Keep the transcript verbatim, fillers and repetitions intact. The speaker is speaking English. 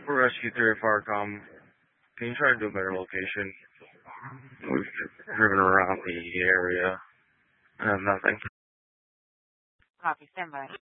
For Rescue three Farcom, can you try to do a better location? We've driven around the area and have nothing. Copy. Stand by.